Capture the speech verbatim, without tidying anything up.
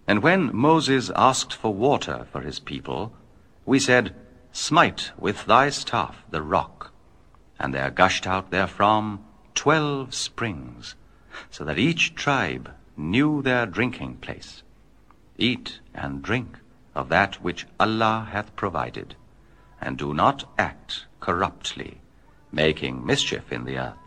And when Moses asked for water for his people, we said, Smite with thy staff the rock, and there gushed out therefrom twelve springs, so that each tribe knew their drinking place. Eat and drink of that which Allah hath provided, and do not act corruptly, making mischief in the earth.